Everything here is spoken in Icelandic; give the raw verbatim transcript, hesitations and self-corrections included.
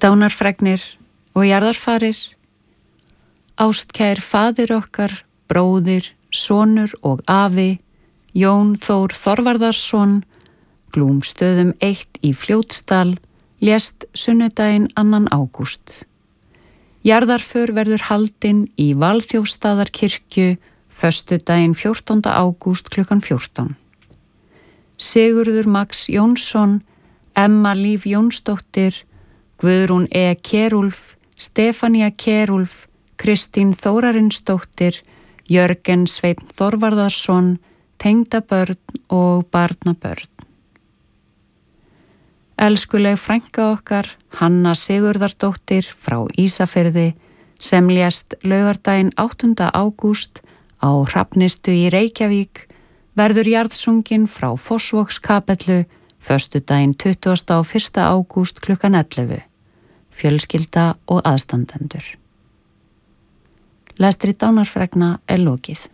Dánarfregnir og jarðarfarir. Ástkær faðir okkar, bróðir, sonur og afi, Jón Þór Þorvarðarsson, Glúmstöðum eitt í Fljótsdal, lést sunnudaginn annan ágúst. Jarðarför verður haldin í Valþjófsstaðarkirkju föstudaginn fjórtánda ágúst klukkan fjórtán. Sigurður Max Jónsson, Emma Líf Jónsdóttir, Guðrún E. Kjerúlf, Stefania Kjerúlf, Kristín Þórarinsdóttir, Jörgen Sveinn Þorvarðarsson, tengdabörn og barnabörn. Elskuleg frænka okkar, Hanna Sigurðardóttir frá Ísafirði, sem lést laugardaginn áttunda ágúst á Hrafnistu í Reykjavík, verður jarðsungin frá Fossvogskapellu föstudaginn tuttugasta og fyrsta ágúst klukkan ellefu. Fjölskylda og aðstandendur. Lestri dánarfregna er lokið.